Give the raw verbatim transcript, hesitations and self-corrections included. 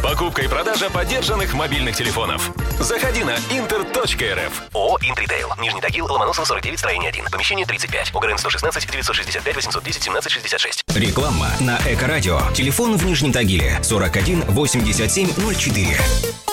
Покупка и продажа подержанных мобильных телефонов. Заходи на интер точка эр эф. ООО «Интритейл». Нижний Тагил, Ломоносова, сорок девять, строение один. Помещение тридцать пять. ОГРН сто шестнадцать девятьсот шестьдесят пять восемьсот десять семнадцать шестьдесят шесть. Реклама на Эко-радио. Телефон в Нижнем Тагиле сорок один восемьдесят семь ноль четыре.